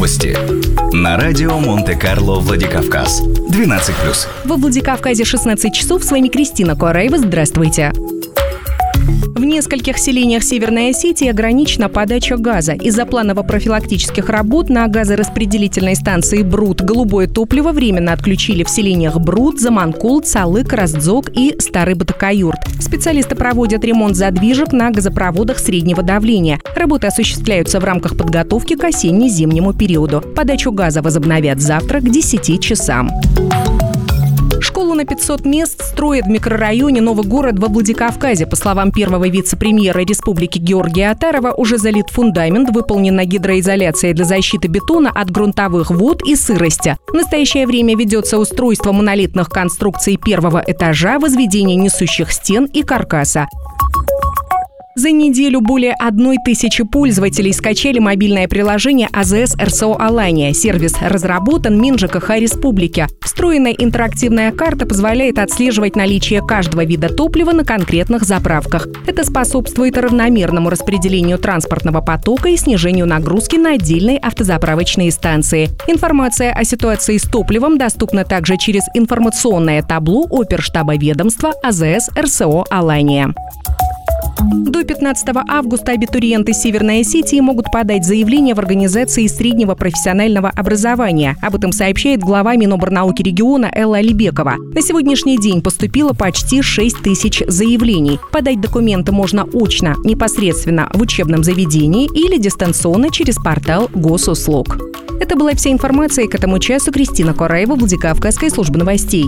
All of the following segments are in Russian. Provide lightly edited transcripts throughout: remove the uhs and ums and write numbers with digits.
Новости. На радио Монте-Карло, Владикавказ. 12+. Во Владикавказе 16 часов. С вами Кристина Куараева. Здравствуйте. В нескольких селениях Северной Осетии ограничена подача газа. Из-за планово-профилактических работ на газораспределительной станции Брут голубое топливо временно отключили в селениях Брут, Заманкул, Цалык, Раздзок и Старый Батакаюрт. Специалисты проводят ремонт задвижек на газопроводах среднего давления. Работы осуществляются в рамках подготовки к осенне-зимнему периоду. Подачу газа возобновят завтра к 10 часам. Школу на 500 мест строят в микрорайоне Новый город во Владикавказе. По словам первого вице-премьера республики Георгия Атарова, уже залит фундамент, выполнена гидроизоляция для защиты бетона от грунтовых вод и сырости. В настоящее время ведется устройство монолитных конструкций первого этажа, возведение несущих стен и каркаса. За неделю более 1000 пользователей скачали мобильное приложение АЗС РСО «Алания». Сервис разработан МинЖКХ Республики. Встроенная интерактивная карта позволяет отслеживать наличие каждого вида топлива на конкретных заправках. Это способствует равномерному распределению транспортного потока и снижению нагрузки на отдельные автозаправочные станции. Информация о ситуации с топливом доступна также через информационное табло оперштаба ведомства АЗС РСО «Алания». До 15 августа абитуриенты Северной Осетии могут подать заявление в организации среднего профессионального образования. Об этом сообщает глава Миноборнауки региона Элла Алибекова. На сегодняшний день поступило почти 6000 заявлений. Подать документы можно очно, непосредственно в учебном заведении или дистанционно через портал Госуслуг. Это была вся информация к этому часу. Кристина Куараева, Владикавказская служба новостей.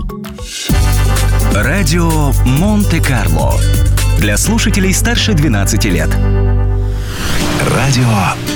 Радио Монте-Карло. Для слушателей старше 12 лет. Радио